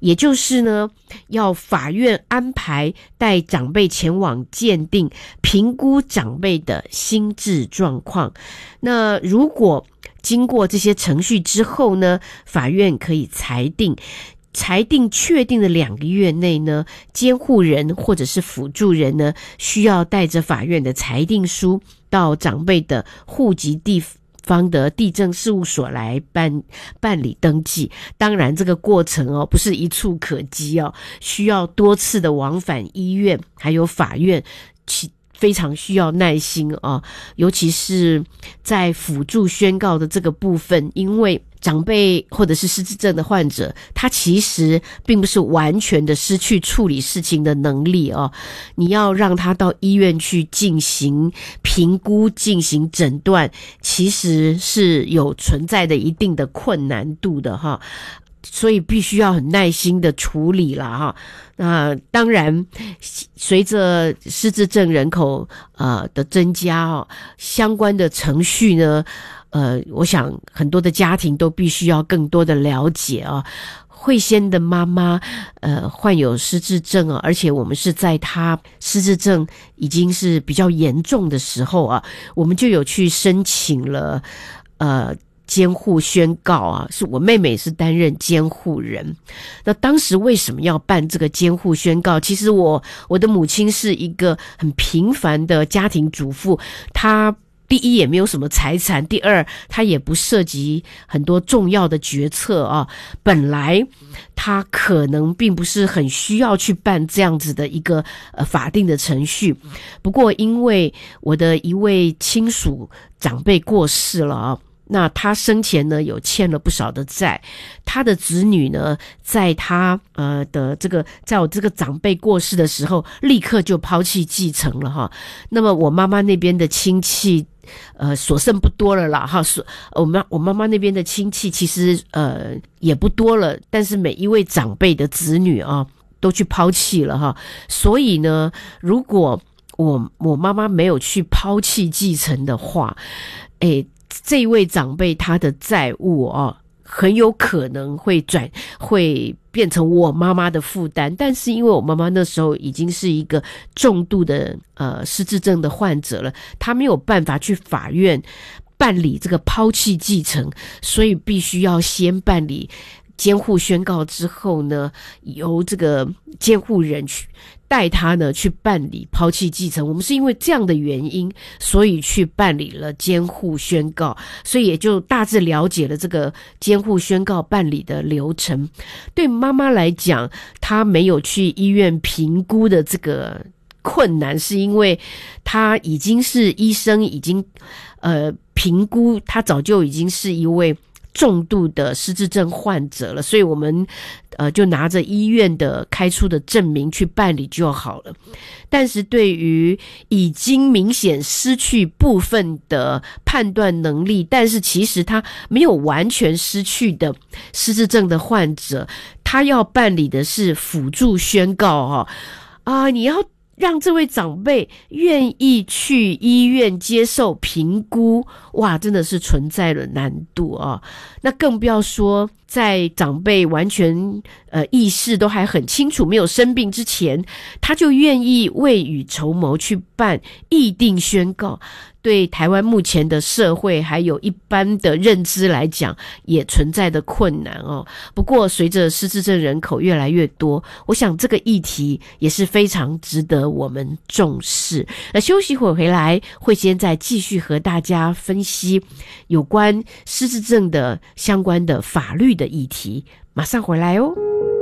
也就是呢，要法院安排带长辈前往鉴定，评估长辈的心智状况。那如果经过这些程序之后呢，法院可以裁定确定的2个月内呢，监护人或者是辅助人呢，需要带着法院的裁定书到长辈的户籍地方的地政事务所来办理登记。当然这个过程不是一触可及需要多次的往返医院还有法院，非常需要耐心尤其是在辅助宣告的这个部分，因为长辈或者是失智症的患者，他其实并不是完全的失去处理事情的能力你要让他到医院去进行评估、进行诊断，其实是有存在的一定的困难度的所以必须要很耐心的处理啦那当然随着失智症人口的增加相关的程序呢我想很多的家庭都必须要更多的了解慧仙的妈妈患有失智症而且我们是在她失智症已经是比较严重的时候我们就有去申请了监护宣告是我妹妹是担任监护人。那当时为什么要办这个监护宣告？其实我的母亲是一个很平凡的家庭主妇，她第一也没有什么财产，第二她也不涉及很多重要的决策本来她可能并不是很需要去办这样子的一个法定的程序。不过因为我的一位亲属长辈过世了那他生前呢有欠了不少的债，他的子女呢在他在我这个长辈过世的时候立刻就抛弃继承了那么我妈妈那边的亲戚所剩不多了啦我妈妈那边的亲戚其实也不多了，但是每一位长辈的子女都去抛弃了所以呢如果我妈妈没有去抛弃继承的话这一位长辈他的债务很有可能会变成我妈妈的负担，但是因为我妈妈那时候已经是一个重度的失智症的患者了，她没有办法去法院办理这个抛弃继承，所以必须要先办理监护宣告之后呢，由这个监护人去带他呢去办理抛弃继承。我们是因为这样的原因，所以去办理了监护宣告，所以也就大致了解了这个监护宣告办理的流程。对妈妈来讲，她没有去医院评估的这个困难，是因为她已经是医生已经评估，她早就已经是一位重度的失智症患者了，所以我们就拿着医院的开出的证明去办理就好了。但是对于已经明显失去部分的判断能力，但是其实他没有完全失去的失智症的患者，他要办理的是辅助宣告你要让这位长辈愿意去医院接受评估，哇，真的是存在了难度那更不要说在长辈完全意识都还很清楚没有生病之前，他就愿意未雨绸缪去办议定宣告，对台湾目前的社会还有一般的认知来讲也存在的困难不过随着失智症人口越来越多，我想这个议题也是非常值得我们重视。休息会回来，会先再继续和大家分析有关失智症的相关的法律的议题，马上回来哦。